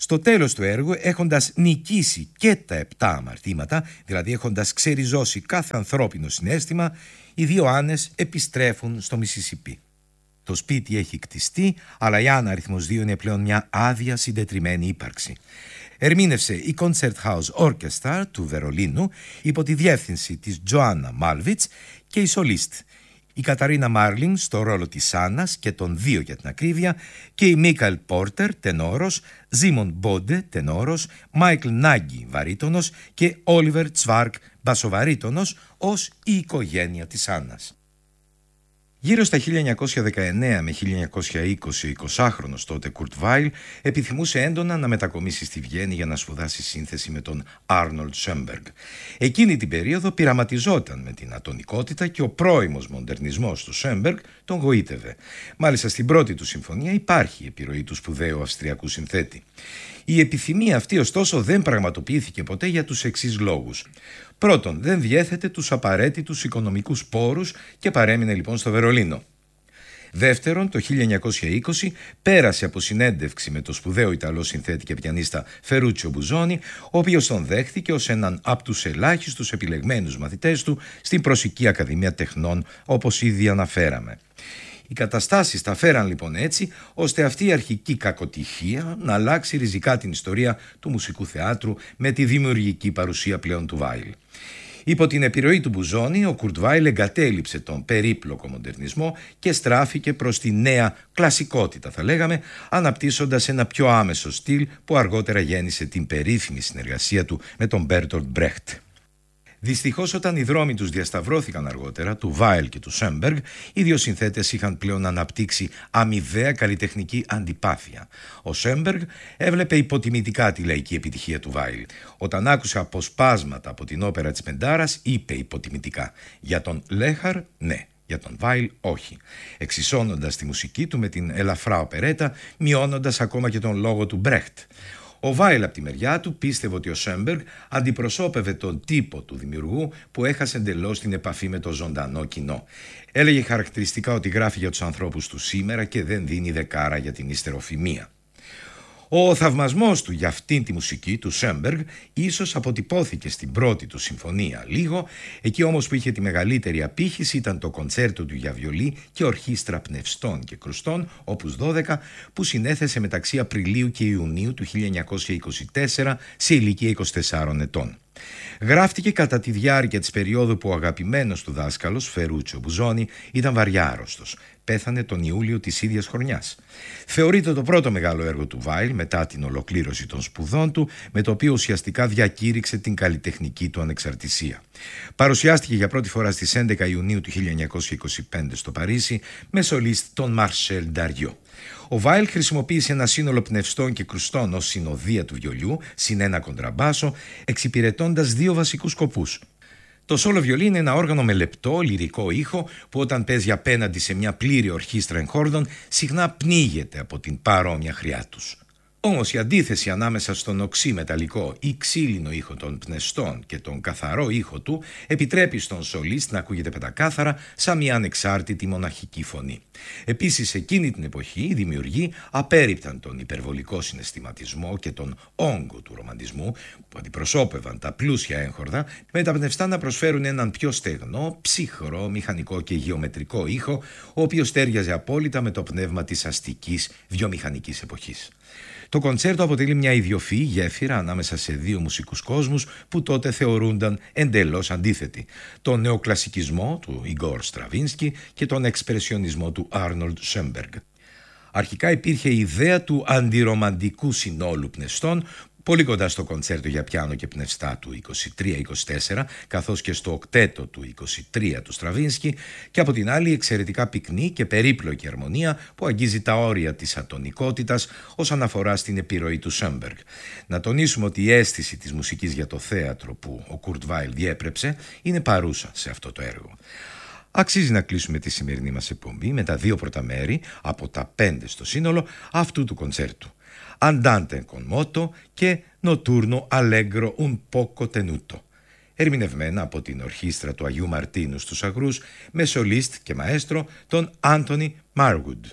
Στο τέλος του έργου, έχοντας νικήσει και τα 7 αμαρτήματα, δηλαδή έχοντας ξεριζώσει κάθε ανθρώπινο συναίσθημα, οι δύο Άννες επιστρέφουν στο Μισισιπί. Το σπίτι έχει κτιστεί, αλλά η Άννα αριθμός 2 είναι πλέον μια άδεια συντετριμμένη ύπαρξη. Ερμήνευσε η Concerthouse Orchestra του Βερολίνου υπό τη διεύθυνση της Τζοάννα Μάλβιτς και η σολίστ, η Καταρίνα Μάρλιν στο ρόλο της Άννας και των 2 για την ακρίβεια, και η Μίκαελ Πόρτερ τενόρος, Ζίμον Μπόντε τενόρος, Μάικλ Νάγκη βαρύτονος και Όλιβερ Τσβάρκ μπασοβαρύτονος ως η οικογένεια της Άννας. Γύρω στα 1919 με 1920, ο 20χρονος τότε Κουρτ Βάιλ επιθυμούσε έντονα να μετακομίσει στη Βιέννη για να σπουδάσει σύνθεση με τον Άρνολντ Σόενμπεργκ. Εκείνη την περίοδο πειραματιζόταν με την ατονικότητα και ο πρώιμος μοντερνισμός του Σόενμπεργκ τον γοήτευε. Μάλιστα στην πρώτη του συμφωνία υπάρχει επιρροή του σπουδαίου αυστριακού συνθέτη. Η επιθυμία αυτή ωστόσο δεν πραγματοποιήθηκε ποτέ για τους εξής λόγους. Πρώτον, δεν διέθετε τους απαραίτητους οικονομικούς πόρους και παρέμεινε λοιπόν στο Βερολίνο. Δεύτερον, το 1920 πέρασε από συνέντευξη με το σπουδαίο Ιταλό συνθέτη και πιανίστα Φερούτσιο Μπουζόνι, ο οποίος τον δέχθηκε ως έναν από τους ελάχιστους επιλεγμένους μαθητές του στην Προσική Ακαδημία Τεχνών, όπως ήδη αναφέραμε. Οι καταστάσεις τα φέραν λοιπόν έτσι, ώστε αυτή η αρχική κακοτυχία να αλλάξει ριζικά την ιστορία του μουσικού θεάτρου με τη δημιουργική παρουσία πλέον του Βάιλ. Υπό την επιρροή του Μπουζόνι, ο Κουρτ Βάιλ εγκατέλειψε τον περίπλοκο μοντερνισμό και στράφηκε προς τη νέα κλασικότητα, θα λέγαμε, αναπτύσσοντας ένα πιο άμεσο στυλ που αργότερα γέννησε την περίφημη συνεργασία του με τον Μπέρτολτ Μπρέχτ. Δυστυχώς, όταν οι δρόμοι τους διασταυρώθηκαν αργότερα, του Βάιλ και του Σόενμπεργκ, οι δύο συνθέτες είχαν πλέον αναπτύξει αμοιβαία καλλιτεχνική αντιπάθεια. Ο Σόενμπεργκ έβλεπε υποτιμητικά τη λαϊκή επιτυχία του Βάιλ. Όταν άκουσε αποσπάσματα από την όπερα της Μεντάρας, είπε υποτιμητικά: «Για τον Λέχαρ, ναι. Για τον Βάιλ όχι», εξισώνοντας τη μουσική του με την ελαφρά οπερέτα, μειώνοντας ακόμα και τον λόγο του Μπρέχτ. Ο Βάιλ από τη μεριά του πίστευε ότι ο Σόενμπεργκ αντιπροσώπευε τον τύπο του δημιουργού που έχασε εντελώς την επαφή με το ζωντανό κοινό. Έλεγε χαρακτηριστικά ότι γράφει για τους ανθρώπους του σήμερα και δεν δίνει δεκάρα για την υστεροφημία. Ο θαυμασμός του για αυτήν τη μουσική του Σόενμπεργκ ίσως αποτυπώθηκε στην πρώτη του συμφωνία λίγο, εκεί όμως που είχε τη μεγαλύτερη απήχηση ήταν το κοντσέρτο του για βιολί και ορχήστρα πνευστών και κρουστών, όπους 12, που συνέθεσε μεταξύ Απριλίου και Ιουνίου του 1924 σε ηλικία 24 ετών. Γράφτηκε κατά τη διάρκεια της περίοδου που ο αγαπημένος του δάσκαλος, Φερούτσιο Μπουζόνι, ήταν βαριά άρρωστος. Πέθανε τον Ιούλιο της ίδιας χρονιάς. Θεωρείται το πρώτο μεγάλο έργο του Βάιλ μετά την ολοκλήρωση των σπουδών του, με το οποίο ουσιαστικά διακήρυξε την καλλιτεχνική του ανεξαρτησία. Παρουσιάστηκε για πρώτη φορά στις 11 Ιουνίου του 1925 στο Παρίσι με σολίστ τον Μαρσέλ Νταριό. Ο Βάιλ χρησιμοποίησε ένα σύνολο πνευστών και κρουστών ως συνοδεία του βιολιού, συν ένα κοντραμπάσο, εξυπηρετώντας δύο βασικούς σκοπούς. Το σόλο βιολί είναι ένα όργανο με λεπτό, λυρικό ήχο που όταν παίζει απέναντι σε μια πλήρη ορχήστρα εγχόρδων συχνά πνίγεται από την παρόμοια χρειά τους. Όμως η αντίθεση ανάμεσα στον οξύ μεταλλικό ή ξύλινο ήχο των πνευστών και τον καθαρό ήχο του επιτρέπει στον σολίστ να ακούγεται πεντακάθαρα σαν μια ανεξάρτητη μοναχική φωνή. Επίσης, εκείνη την εποχή οι δημιουργοί απέρριπταν τον υπερβολικό συναισθηματισμό και τον όγκο του ρομαντισμού που αντιπροσώπευαν τα πλούσια έγχορδα, με τα πνευστά να προσφέρουν έναν πιο στεγνό, ψυχρό, μηχανικό και γεωμετρικό ήχο, ο οποίος τέριαζε απόλυτα με το πνεύμα της αστικής βιομηχανικής εποχής. Το κοντσέρτο αποτελεί μια ιδιοφυή γέφυρα ανάμεσα σε δύο μουσικούς κόσμους που τότε θεωρούνταν εντελώς αντίθετοι. Τον νεοκλασικισμό του Ιγκόρ Στραβίνσκι και τον εξπρεσιονισμό του Άρνολντ Σόενμπεργκ. Αρχικά υπήρχε η ιδέα του αντιρομαντικού συνόλου πνευστών, πολύ κοντά στο κοντσέρτο για πιάνο και πνευστά του 23-24, καθώς και στο οκτέτο του 23 του Στραβίνσκι, και από την άλλη εξαιρετικά πυκνή και περίπλοκη αρμονία που αγγίζει τα όρια της ατονικότητας όσον αφορά στην επιρροή του Σόενμπεργκ. Να τονίσουμε ότι η αίσθηση της μουσικής για το θέατρο που ο Κουρτ Βάιλ διέπρεψε είναι παρούσα σε αυτό το έργο. Αξίζει να κλείσουμε τη σημερινή μας εκπομπή με τα δύο πρώτα μέρη από τα 5 στο σύνολο αυτού του κοντσέρτου. Andante con moto και Notturno Allegro un poco tenuto, ερμηνευμένα από την ορχήστρα του Αγίου Μαρτίνου στους Αγρούς με σολίστ και μαέστρο τον Άντονι Μάργουντ.